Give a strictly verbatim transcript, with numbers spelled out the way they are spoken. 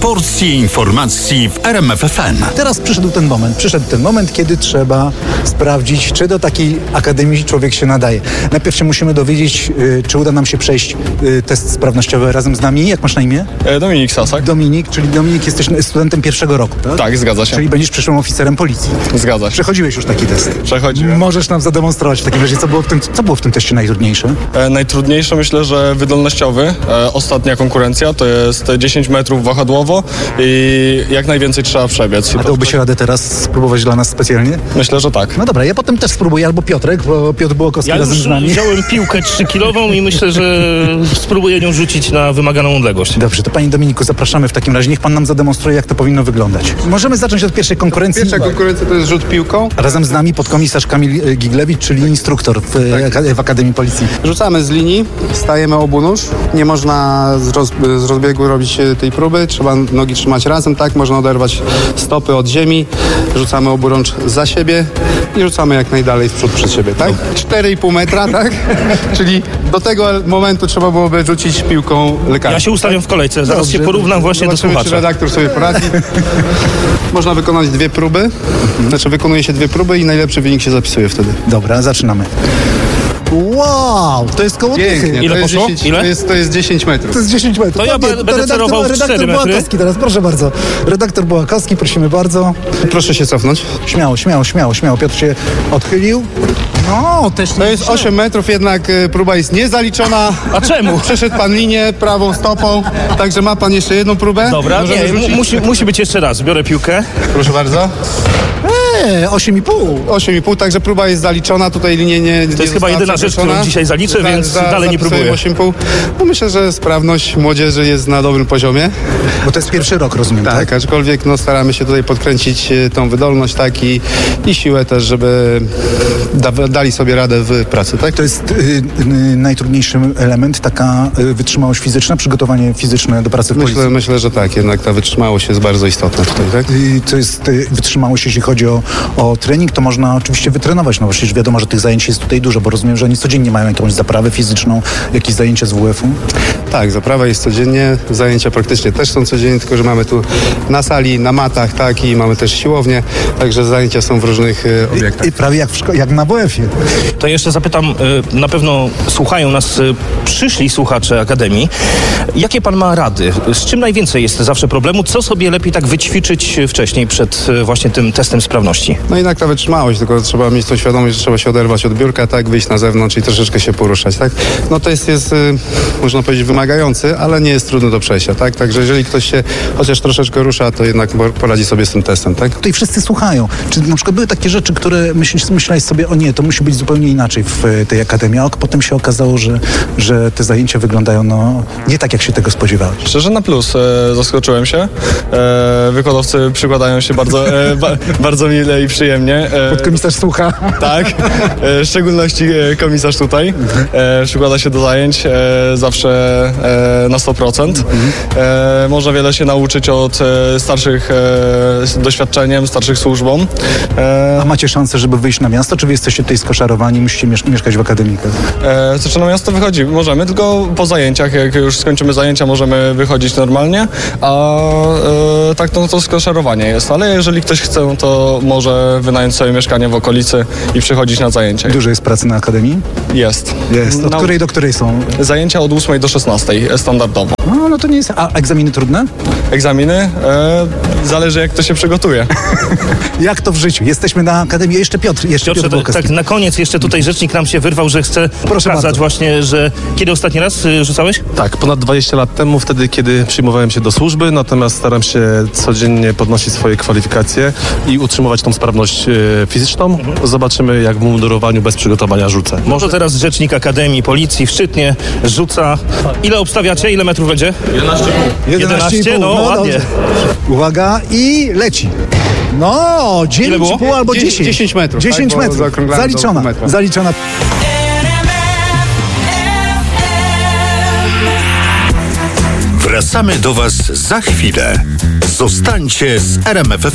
porcję informacji w R M F F M. Teraz przyszedł ten moment, przyszedł ten moment, kiedy trzeba sprawdzić, czy do takiej akademii człowiek się nadaje. Najpierw się musimy dowiedzieć, y, czy uda nam się przejść y, test sprawnościowy razem z nami. Jak masz na imię? E, Dominik Sasak. Dominik, czyli Dominik, jesteś studentem pierwszego roku, tak? Tak, zgadza się. Czyli będziesz przyszłym oficerem policji. Zgadza się. Przechodziłeś już taki test. Przechodziłem. Możesz nam zademonstrować w takim razie, co było w tym, co było w tym teście najtrudniejsze? E, najtrudniejsze myślę, że wydolnościowy. E, ostatnia konkurencja to jest dziesięć metrów wahadłowo i jak najwięcej trzeba przebiec. A dałby się radę teraz spróbować dla nas specjalnie? Myślę, że tak. No dobra, ja potem też spróbuję, albo Piotrek, bo Piotr Bułakowski Ja razem już z nami. wziąłem piłkę trzykilową i myślę, że spróbuję nią rzucić na wymaganą odległość. Dobrze, to panie Dominiku, zapraszamy w takim razie. Niech pan nam zademonstruje, jak to powinno wyglądać. Możemy zacząć od pierwszej konkurencji. Pierwsza konkurencja to jest rzut piłką. Razem z nami podkomisarz Kamil Giglewicz, czyli instruktor w, tak. w Akademii Policji. Rzucamy z linii, stajemy obu nóż. Nie można z, roz, z rozbiegu robić tej próby. Trzeba nogi trzymać razem, tak? Można oderwać stopy od ziemi. Rzucamy oburącz za siebie i rzucamy jak najdalej w przód przed siebie, tak? cztery i pół metra, tak? Czyli do tego momentu trzeba byłoby rzucić piłką lekarską. Ja się ustawiam w kolejce, zaraz Dobrze. się porównam właśnie Zobaczymy, do czy słuchacza. redaktor sobie poradzi. Można wykonać dwie próby. Znaczy wykonuje się dwie próby i najlepszy wynik się zapisuje wtedy. Dobra, zaczynamy. Wow, to jest koło dychy. Pięknie. Ile to jest poszło? dziesięć, Ile? To jest, to jest dziesięć metrów. To jest dziesięć metrów. To ja Ładnie, będę redaktor, celował w redaktor cztery metry. Bułakowski teraz, proszę bardzo. Redaktor Bułakowski, prosimy bardzo. Proszę się cofnąć. Śmiało, śmiało, śmiało, śmiało. Piotr się odchylił. No, też nie To jest osiem metrów, jednak y, próba jest niezaliczona. A czemu? Przeszedł pan linię prawą stopą, także ma pan jeszcze jedną próbę. Dobra, Możemy nie, rzucić? mu- musi, musi być jeszcze raz. Biorę piłkę. Proszę bardzo. Eee, osiem i pół. osiem i pół, także próba jest zaliczona. Tutaj linie nie To jest chyba jedyna rzecz, którą dzisiaj zaliczę, więc dalej nie próbuję. osiem i pół. No myślę, że sprawność młodzieży jest na dobrym poziomie. Bo to jest pierwszy rok, rozumiem, tak? Tak, aczkolwiek no, staramy się tutaj podkręcić e, tą wydolność, tak, i, i siłę też, żeby da, dali sobie radę w pracy, tak? To jest y, y, najtrudniejszy element, taka y, wytrzymałość fizyczna, przygotowanie fizyczne do pracy w policji. Myślę, myślę, że tak, jednak ta wytrzymałość jest bardzo istotna tutaj, tak? Y, To jest y, wytrzymałość, jeśli chodzi o, o trening, to można oczywiście wytrenować. No przecież wiadomo, że tych zajęć jest tutaj dużo, bo rozumiem, że oni codziennie mają jakąś zaprawę fizyczną, jakieś zajęcia z W F-u. Tak, zaprawa jest codziennie, zajęcia praktycznie też są codziennie, tylko że mamy tu na sali, na matach, tak, i mamy też siłownię, także zajęcia są w różnych e, obiektach. I prawie jak, w szko- jak na W F-ie. To jeszcze zapytam, y, na pewno słuchają nas y, przyszli słuchacze Akademii. Jakie pan ma rady? Z czym najwięcej jest zawsze problemu? Co sobie lepiej tak wyćwiczyć wcześniej przed y, właśnie tym testem sprawności? No jednak ta wytrzymałość, tylko trzeba mieć tą świadomość, że trzeba się oderwać od biurka, tak, wyjść na zewnątrz i troszeczkę się poruszać, tak. No test jest, y, można powiedzieć, wymagający, ale nie jest trudny do przejścia, tak, także jeżeli ktoś się chociaż troszeczkę rusza, to jednak poradzi sobie z tym testem, tak. Tutaj wszyscy słuchają. Czy na przykład były takie rzeczy, które myślisz, myślałeś sobie, o nie, to musi być zupełnie inaczej w e, tej Akademii, a potem się okazało, że, że te zajęcia wyglądają no nie tak, jak się tego spodziewałeś. Szczerze na plus, e, zaskoczyłem się. E, wykładowcy przykładają się bardzo, e, ba, bardzo mile i przyjemnie. E, Podkomisarz słucha. Tak, e, w szczególności e, komisarz tutaj e, przykłada się do zajęć e, zawsze e, na sto procent. E, można wiele się nauczyć od e, starszych e, z doświadczeniem, starszych służbą. E, A macie szansę, żeby wyjść na miasto, czy wy jesteście tutaj skoszarowani i musicie miesz- mieszkać w akademikach? e, co czy na miasto wychodzi? Możemy, tylko po zajęciach, jak już skończymy zajęcia, możemy wychodzić normalnie, a e, tak no to skoszarowanie jest, ale jeżeli ktoś chce, to może wynająć sobie mieszkanie w okolicy i przychodzić na zajęcia. Dużo jest pracy na Akademii? Jest. Jest. Od No, której do której są? Zajęcia od ósmej do szesnastej standardowo. No, no to nie jest... A egzaminy trudne? Egzaminy? E, zależy jak to się przygotuje. Jak to w życiu? Jesteśmy na Akademii. Jeszcze Piotr, jeszcze Piotrze, Piotr tak, Bułakowski. tak na koniec jeszcze tutaj rzecznik nam się wyrwał, że chce Proszę pokazać bardzo. właśnie, że kiedy ostatni raz y, rzucałeś? Tak, ponad dwadzieścia lat temu, wtedy kiedy przyjmowałem się do służby, natomiast staram się codziennie podnosić swoje kwalifikacje i utrzymywać tą sprawność e, fizyczną. Zobaczymy, jak w mundurowaniu bez przygotowania rzucę. Może teraz rzecznik Akademii Policji w Szczytnie rzuca. Ile obstawiacie? Ile metrów będzie? jedenaście i pół. No, ładnie. dobrze. Uwaga i leci. No, dziewięć i pół albo Dziesięć- dziesięć. dziesięć metrów, dziesięć tak, bo metrów. zaokrąglamy do Zaliczona. metra. Zaliczona. Wracamy do Was za chwilę. Zostańcie z R M F F